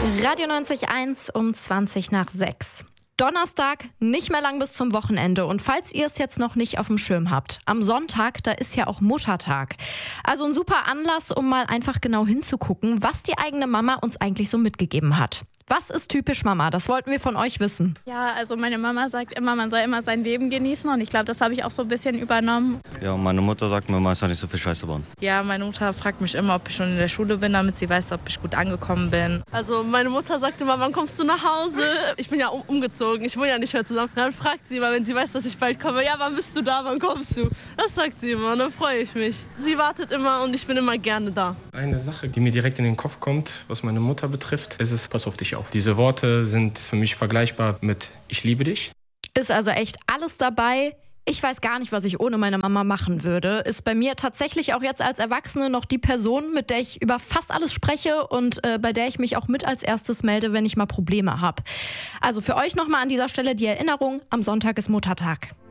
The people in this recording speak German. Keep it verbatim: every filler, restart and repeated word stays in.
Radio neunzig Komma eins um zwanzig nach sechs. Donnerstag, nicht mehr lang bis zum Wochenende. Und falls ihr es jetzt noch nicht auf dem Schirm habt, am Sonntag, da ist ja auch Muttertag. Also ein super Anlass, um mal einfach genau hinzugucken, was die eigene Mama uns eigentlich so mitgegeben hat. Was ist typisch Mama? Das wollten wir von euch wissen. Ja, also meine Mama sagt immer, man soll immer sein Leben genießen und ich glaube, das habe ich auch so ein bisschen übernommen. Ja, und meine Mutter sagt mir, man soll nicht so viel Scheiße bauen. Ja, meine Mutter fragt mich immer, ob ich schon in der Schule bin, damit sie weiß, ob ich gut angekommen bin. Also meine Mutter sagt immer, wann kommst du nach Hause? Ich bin ja um, umgezogen, ich wohne ja nicht mehr zusammen. Dann fragt sie immer, wenn sie weiß, dass ich bald komme, ja, wann bist du da, wann kommst du? Das sagt sie immer und dann freue ich mich. Sie wartet immer und ich bin immer gerne da. Eine Sache, die mir direkt in den Kopf kommt, was meine Mutter betrifft, ist es, pass auf dich auf. Diese Worte sind für mich vergleichbar mit ich liebe dich. Ist also echt alles dabei. Ich weiß gar nicht, was ich ohne meine Mama machen würde. Ist bei mir tatsächlich auch jetzt als Erwachsene noch die Person, mit der ich über fast alles spreche und äh, bei der ich mich auch mit als erstes melde, wenn ich mal Probleme habe. Also für euch nochmal an dieser Stelle die Erinnerung, am Sonntag ist Muttertag.